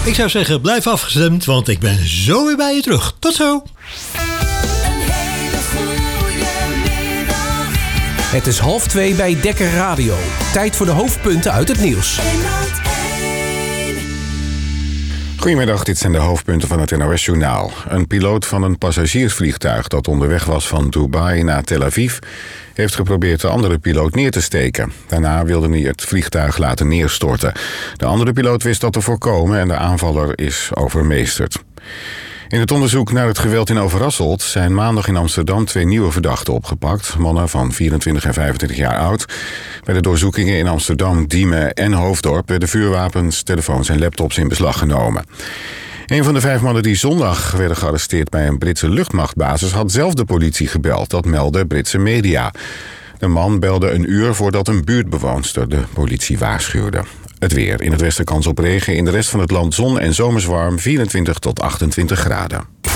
Ik zou zeggen, blijf afgestemd, want ik ben zo weer bij je terug. Tot zo! Het is 1:30 bij Dekker Radio. Tijd voor de hoofdpunten uit het nieuws. Goedemiddag, dit zijn de hoofdpunten van het NOS-journaal. Een piloot van een passagiersvliegtuig dat onderweg was van Dubai naar Tel Aviv heeft geprobeerd de andere piloot neer te steken. Daarna wilde hij het vliegtuig laten neerstorten. De andere piloot wist dat te voorkomen en de aanvaller is overmeesterd. In het onderzoek naar het geweld in Overasselt zijn maandag in Amsterdam 2 nieuwe verdachten opgepakt. Mannen van 24 en 25 jaar oud. Bij de doorzoekingen in Amsterdam, Diemen en Hoofddorp werden vuurwapens, telefoons en laptops in beslag genomen. Een van de 5 mannen die zondag werden gearresteerd bij een Britse luchtmachtbasis had zelf de politie gebeld. Dat meldden Britse media. De man belde een uur voordat een buurtbewoonster de politie waarschuwde. Het weer. In het westen kans op regen. In de rest van het land zon en zomerswarm 24 tot 28 graden.